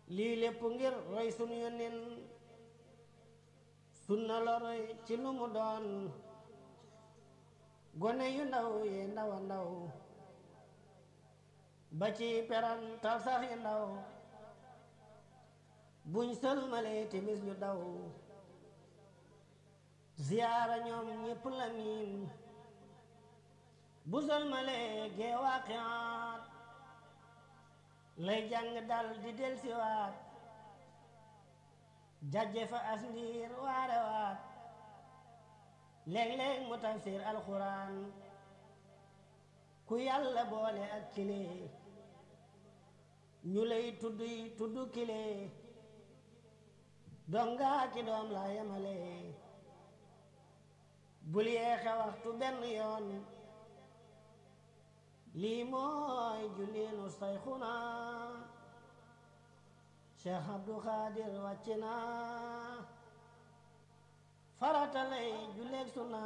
lii lépp ngir roy sunu yónneen sunna la roy ci lu mu doon gone yu ndaw yi ndaw a ndaw ba ci perantal sax yu ndaw buñ sëlmalee timis ñu daw ziyaara ñoom ñépp la miin bu sëlmalee gee waaqiaat lay jàng dal di delsiwaat jajje fa as ndiir waare waat léeg-léeg mu tafsir alxuraan ku yàlla boole ak kile ñu lay tudd kile dongaa ki doom la yemale bul yeexe waxtu benn yoon lii mooy julliinu sayxuna Cheikh Abdou Khadir wàcc na farata lay julleeg sunna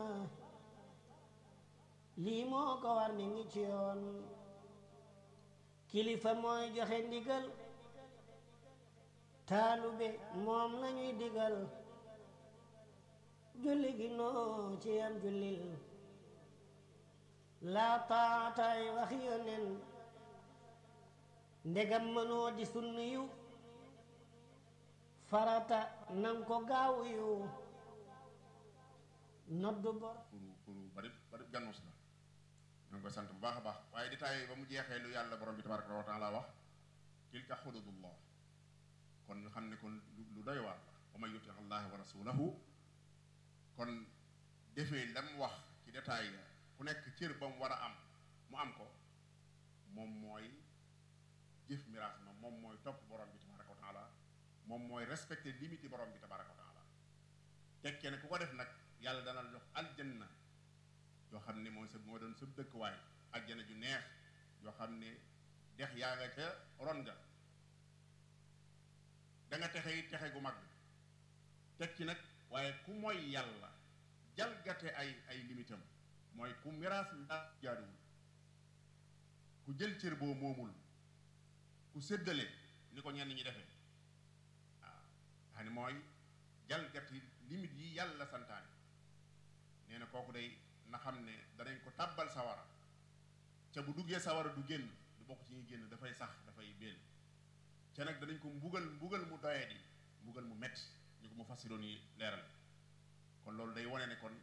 lii moo ko war mi ngi ci yoon kilifa mooy joxe ndigal taalube moom lañuy digal julli gi noo ci yam jullil laa taatay wax yónneen ndegam mënoo di sunni yu farata nan ko gaawu yu noddu bor pour bari gannus la ñoo ngi koy sant bu baax a baax waaye détail ba mu jeexee lu yàlla borom bi tabaraka wa taala wax tilka xududullah kon nga xam ne kon lu doy waar la wa man yuti allaha wa rasulahu kon defee lam wax ci détail ya ku nekk cër ba mu war a am mu am ko moom mooy jëf miraas ma moom mooy topp borom bi tabaraka wa taala moom mooy respecté limite borom bi tabaraka wa taala tekkee ne ku ko def nag yàlla dana jox aljanna yoo xam ne moo doon sa dëkkuwaay aljanna ju neex yoo xam ne dex yaa nga ca ron nga da nga texe gu mag teg ci nag waaye ku mooy yàlla jalgate ay limitam mooy ku miraas ndaa jaaduwul ku jël cër boo moomul ku séddale ni ko ñenn ñi defee waaw xam ne mooy jalgati limite yi yàlla santaane nee na kooku day na xam ne danañ ko tàbbal sawara ca bu duggee sawara du génn du bokk ci ñuy génn dafay sax dafay béel ca nag danañ ko mbugal mu doyee di mbugal mu metti ñu ko mu fasiroon yi leeral kon loolu day wane ne kon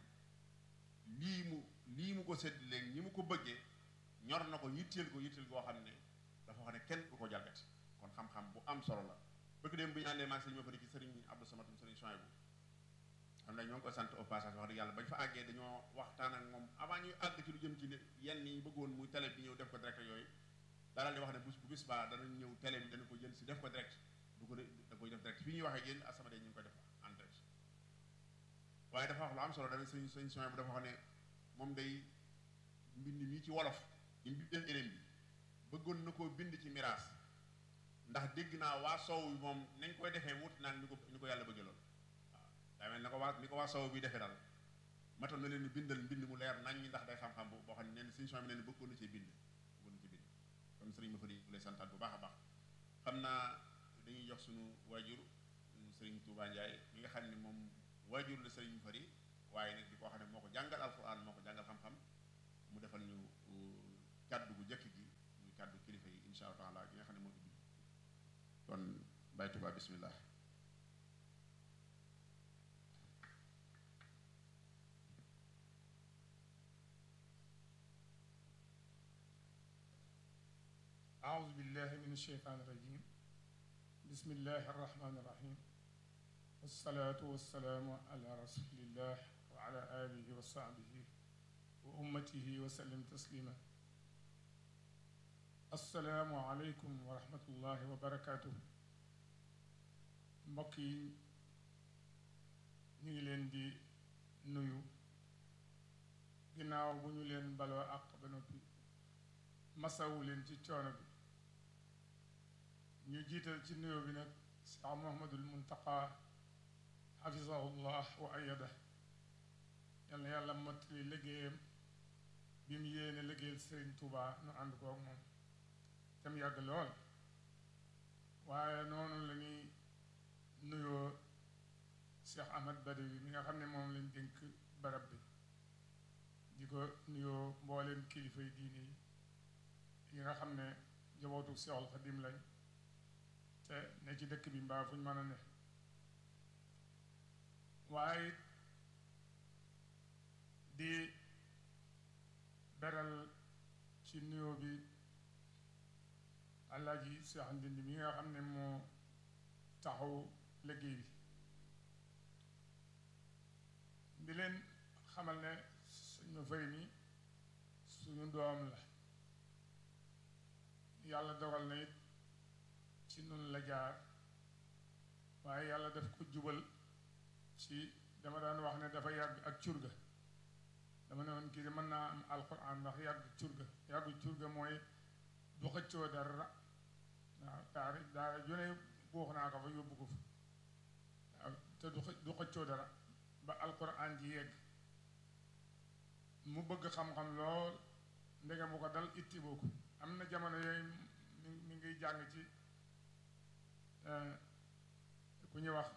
lii mu ko sédd léegi ñi mu ko bëggee ñor na ko yitteel goo xam ne dafa wax ne kenn du ko jalgati kon xam-xam bu am solo la bëgg dem bu ñu àndee maag sëriñ ma fari ci sëriñ Abdou Samatum sëriñ Chouaïbou xam ne ñoo ngi koy sant au passage wax dëgg yàlla bañ fa àggee dañoo waxtaan ak moom avant ñuy àgg ci lu jëm ci yenn yi bëggoon muy télé bi ñëw def ko direct yooyu daal di wax ne bu bis ba danañ ñëw télé bi dana ko jël si def ko direct da koy def direct fii ñuy waxee yéen As-Samadiyya ñu ngi koy def en direct waaye dafa wax lu am solo dana sëñ Chouaïbou dafa wax ne moom day mbind mii ci wolof ñu bindee élève bi bëggoon na koo bind ci miraas ndax dégg naa waa soow bi moom nañ koy defee wut naan ni ko yàlla bëggee lool waaw daa mel ni ko waa soow bi defee daal matal na leen ni bindal mbind mu leer nañ ñi ndax day xam-xam boo xam ne neen sëñ Chouaïbou bi ne bëggoon na cee bind kon sëriñ ma fa di lay santaat bu baax a baax xam naa dañuy jox suñu waajur sëriñ Touba Ndiaye mi nga xam ne moom waajur la sëriñ Fari waaye nag di koo xam ne moo ko jàngal alquran moo ko jàngal xam-xam mu defal ñu kàddu gu jëkk gi muy kàddu kilifa yi insha allah taala gi nga xam ne moo ubbi kon Baye Touba bismillah أعوذ بالله من الشيطان الرجيم بسم الله الرحمن الرحيم والصلاة والسلام على رسول الله وعلى آله وصحبه وأمته وسلم تسليما السلام عليكم ورحمة الله وبركاته mbokk yi ñu ngi leen di nuyu ginnaaw bu ñu leen baloo àq ba noppi masawu leen ci coono bi ñu jiital ci nuyoo bi nag Cheikh Mouhamadul Muntaqa xafisahullah wa ayada yal na yàlla mottali liggéeyam bi mu yéene liggéeyal Sëriñ Tuubaa nu ànd koog moom tam yàgg lool waaye noonu lañ Cheikh Ahmad Badawi mi nga xam ne moom lañ dénk barab bi di ko nuyoo mbooleem kilifa yi diine yi nga xam ne njabootu Seexul Xadim lañ te ne ci dëkk bi mbaa fuñ mën a ne waaye di beral ci nuyoo bi Alaaji Seex Ndindi mi nga xam ne moo taxaw liggéey bi di leen xamal ne suñu fay mi suñu doom la yàlla dogal na it ci nun la jaar waaye yàlla daf ko jubal ci dama daan wax ne dafa yàgg ak curga dama ne woon kii de mën naa am alquran ndax yàggu curga mooy du xëccoo dara waaw daara jone buux naa ko fa yóbbu ko fa waaw te du xëccoo dara ba alquran ji yegg mu bëgg xam-xam lool ndegam bu ko dal itti boo ko am na jamono yooyu mi ngi jàng ci ku ñuy wax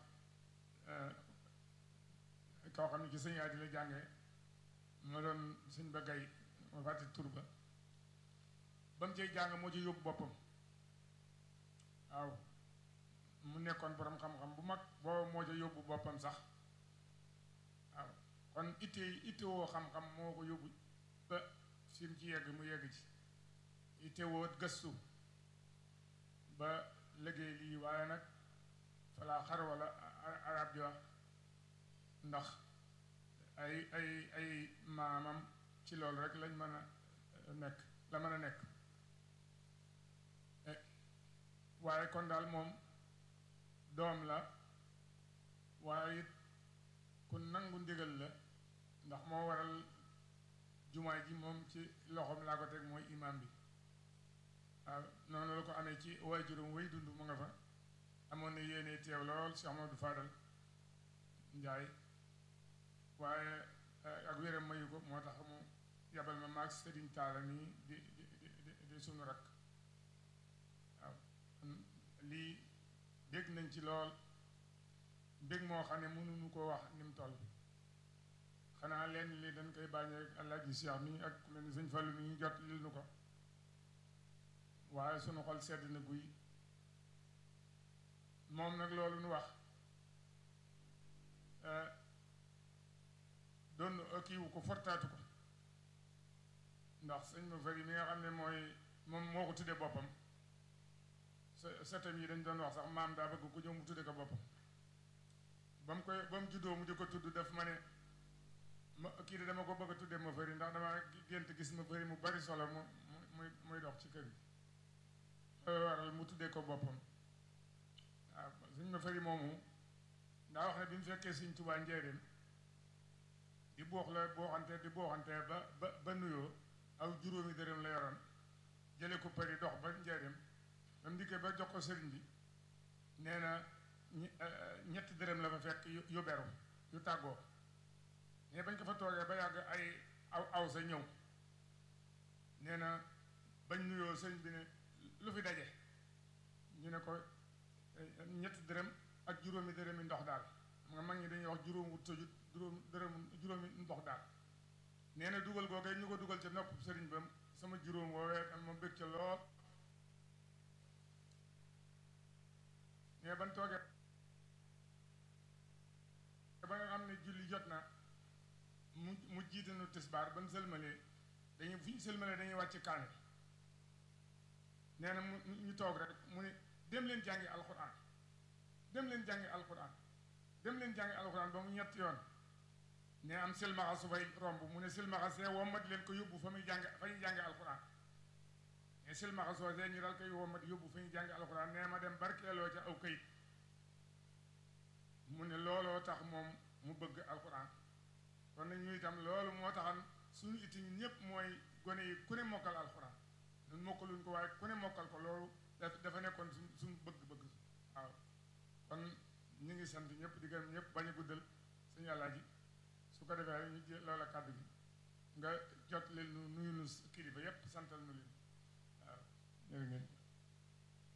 koo xam ne ci sëñ Aadi la jàngee ma doon sëñ ba gay ma fàtte tur ba mu cay jàng moo ci yóbbu boppam waaw mu nekkoon borom xam-xam bu mag booba moo ca yóbbu boppam sax waaw kon itte woo xam-xam moo ko yóbbu ba fi mu ci yegg mu yegg ci itte woo gëstu ba liggéey lii waaye nag falaa xar wala arab di wax ndax ay maamam ci loolu rek lañ mën a nekk la mën a nekk waaye kon daal moom doom la waaye it ku nangu ndigal la ndax moo waral jumaay ji moom ci loxoom laa ko teg mooy imam bi waaw noonu la ko amee ci waajuram way dund mu nga fa amoon na yéene teew lool Cheikh Amadou Fadal Njaay waaye ak wéram mayu ko moo tax mu yabal ma maag Sëriñ Taala nii di sunu rakk waaw lii dégg nañ ci lool mbég moo xam ne mënuñu ko wax ni mu toll xanaa lenn li dañ koy bàññee rek Alaaji Cheikh mi ak ku mel ni sëñ Fallu mi ñu jot lil nu ko waaye sunu xol sedd na guy moom nag loolu nu wax doon kiiwu ko fortaatu ko ndax sëñ ma fari mi nga xam ne mooy moom moo ko tudde boppam setam yi dañ doon wax sax maam daa bëgg ku ñëw mu tudde ko boppam ba mu juddoo mu di ko tudd daf ma ne ma kii de dama ko bëgg a tudde ma fari ndax dama gént gis ma fari mu bari solo muy dox ci kër gi loolu waral mu tuddee ko boppam waaw sëñ ma fari moomu ndaa wax ne bi mu fekkee sëñ Tuubaa njëriñ di booxante ba nuyoo aw juróomi dërëm la yoroon jële ko pari dox ba njëriñ ba mu dikkee ba jox ko sëriñ bi nee na ñetti dërëm la fa fekk yu beru yu tàggoo mais bañ ko fa toogee ba yàgg ay aw sa ñëw nee na bañ nuyoo sëriñ bi ne lu fi daje ñu ne ko ñetti dërëm ak juróomi dërëmi ndox daal nga mag ñi dañuy wax juróom wut sa juróomi ndox daal nee na dugal googee ñu ko dugal ca nopp sëriñ ba sama juróom woowee ma bëgg ca lool mais ban toogee ba nga xam ne julli jot na mu jiite nu tisbaar ban sëlmalee fu ñu sëlmalee dañuy wàcc kaamil nee na ñu toog rek mu ne dem leen jàngi alxuraan dem leen jàngi alxuraan ba mu ñett yoon ne am silmaxa su fay romb mu ne silmaxa see wommat leen ko yóbbu fa ñuy jàngi alxuraan mais silmaxa soo see ñu dal koy wommat yóbbu fa ñuy jàngi alxuraan nee ma dem barkeeloo ca aw këyit mu ne looloo tax moom mu bëgg alxuraan kon nag ñu itam loolu moo taxan suñu itti ñun ñëpp mooy gone yi ku ne mokkal alxuraan ñun mokkaluñ ko waaye ku ne mokkal ko loolu dafa nekkoon suñu bëgg-bëgg waaw kon ñu ngi sant ñëpp di gërëm ñëpp bañ a guddal suñu Alaaji su ko defee ñu jël loola kàddu gi nga jot leen nu nuyu nu kilifa yëpp santal nu leen waaw jërë ngeen